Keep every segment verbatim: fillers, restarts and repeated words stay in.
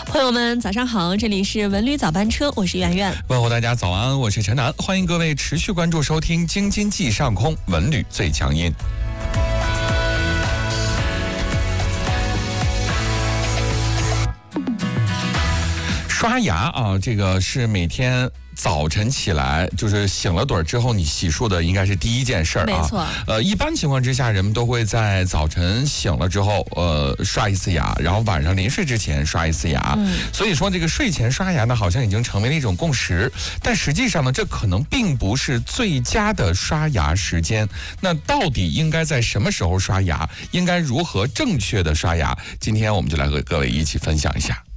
朋友们早上好，这里是文旅早班车，我是圆圆。 问候大家早安，我是陈楠，欢迎各位持续关注收听京津冀上空文旅最强音。刷牙啊，这个是每天早晨起来就是醒了盹之后你洗漱的应该是第一件事儿啊。 没错。 呃，一般情况之下，人们都会在早晨醒了之后，呃，刷一次牙，然后晚上临睡之前刷一次牙。嗯。所以说这个睡前刷牙呢，好像已经成为了一种共识。但实际上呢，这可能并不是最佳的刷牙时间。那到底应该在什么时候刷牙？应该如何正确的刷牙？今天我们就来和各位一起分享一下。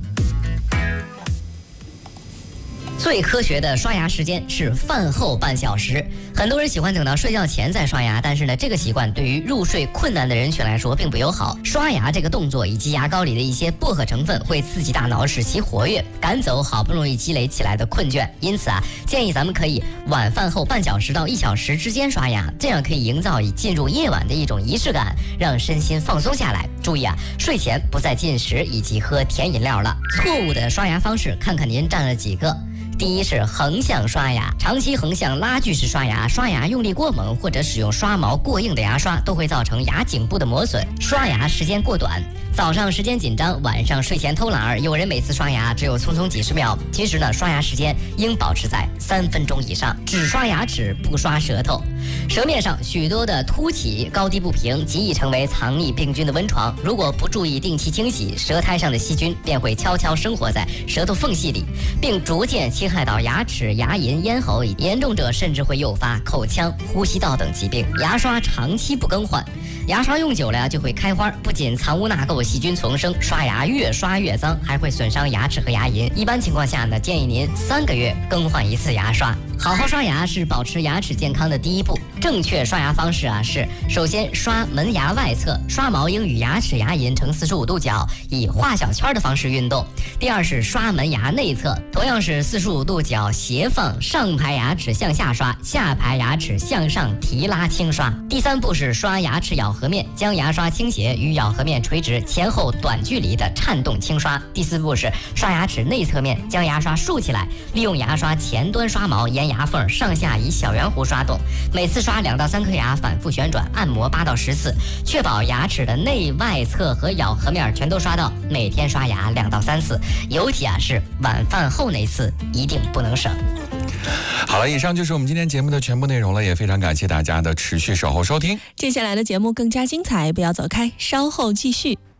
最科学的刷牙时间是饭后半小时。很多人喜欢等到睡觉前再刷牙，但是呢，这个习惯对于入睡困难的人群来说并不友好。刷牙这个动作以及牙膏里的一些薄荷成分会刺激大脑，使其活跃，赶走好不容易积累起来的困倦。因此啊，建议咱们可以晚饭后半小时到一小时之间刷牙，这样可以营造以进入夜晚的一种仪式感，让身心放松下来。注意啊，睡前不再进食以及喝甜饮料了。错误的刷牙方式，看看您占了几个。第一是横向刷牙，长期横向拉锯式刷牙，刷牙用力过猛或者使用刷毛过硬的牙刷都会造成牙颈部的磨损。刷牙时间过短，早上时间紧张，晚上睡前偷懒儿，有人每次刷牙只有匆匆几十秒。其实呢，刷牙时间应保持在三分钟以上，只刷牙齿不刷舌头。舌面上许多的凸起、高低不平，极易成为藏匿病菌的温床。如果不注意定期清洗，舌苔上的细菌便会悄悄生活在舌头缝隙里，并逐渐侵害到牙齿、牙龈、咽喉，严重者甚至会诱发口腔、呼吸道等疾病。牙刷长期不更换，牙刷用久了呀就会开花，不仅藏污纳垢、细菌丛生，刷牙越刷越脏，还会损伤牙齿和牙龈。一般情况下呢，建议您三个月更换一次牙刷。好好刷牙是保持牙齿健康的第一步。正确刷牙方式啊是：首先刷门牙外侧，刷毛应与牙齿、牙龈呈四十五度角，以画小圈的方式运动。第二是刷门牙内侧，同样是四十五度角斜放，上排牙齿向下刷，下排牙齿向上提拉轻刷。第三步是刷牙齿咬合面，将牙刷倾斜与咬合面垂直，前后短距离的颤动轻刷。第四步是刷牙齿内侧面，将牙刷竖起来，利用牙刷前端刷毛沿牙缝上下以小圆弧刷动，每次刷两到三颗牙，反复旋转按摩八到十次，确保牙齿的内外侧和咬合面全都刷到。每天刷牙两到三次，尤其啊是晚饭后那次一定不能省。 好了，以上就是我们今天节目的全部内容了，也非常感谢大家的持续守候收听。 接下来的节目更加精彩，不要走开，稍后继续。